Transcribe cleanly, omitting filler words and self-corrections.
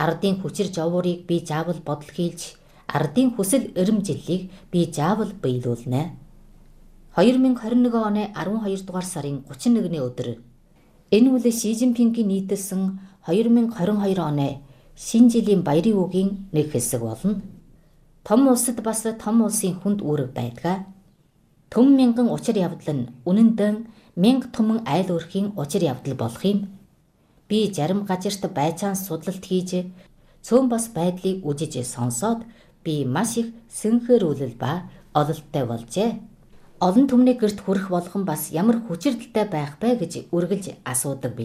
Ардын хүчир жовуурыг би заавал бодол хийлж, ардын хүсэл эрмжиллийг би заавал биелүүлнэ. 2021 оны 12 дугаар сарын 31-ний өдөр энэ үл Ши Жинпингийн нийтэлсэн 2022 оны шинэ жилийн баярын үгийн нэг хэсэг болно. Том улсад бас том улсын хүнд үүрэг байдаг. Төм мянган учир явдал нь үнэндээ мянга түмэн айл өрхийн учир явдал болох юм. Би зарим газарт байцаан судлалт хийж цөөн бас байдлыг үжиж сонсоод би маш их сэнхээрүүлэл ба ололттой болжээ. Олон түмний гэрт хүрэх болгон бас ямар хүчирдэлтэй байх бэ гэж үргэлж асуудаг